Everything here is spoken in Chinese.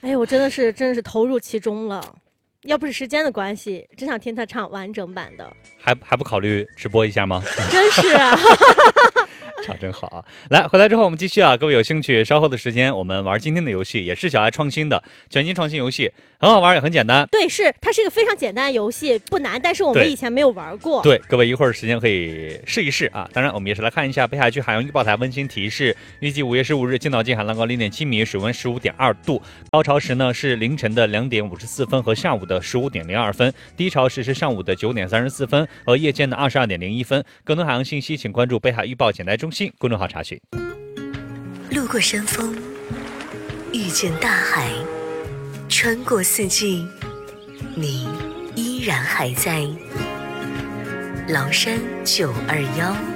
哎，我真的是投入其中了，要不是时间的关系，真想听他唱完整版的。 还不考虑直播一下吗？ 真是啊。 唱真好啊！来，回来之后我们继续啊，各位有兴趣，稍后的时间我们玩今天的游戏，也是小爱创新的全新创新游戏，很好玩也很简单。 对，它是一个非常简单的游戏，不难，但是我们以前没有玩过。 对，各位一会儿时间可以试一试啊。当然，我们也是来看一下北海区海洋预报台温馨提示，预计5月15日青岛近海浪高0.7米，水温15.2度，高潮时呢是凌晨的2点54分和下午的15.02分，低潮时是上午的9点34分和夜间的22.01分。更多海洋信息，请关注北海预报简单中心公众号查询。 路过山峰，遇见大海，穿过四季，你依然还在崂山921。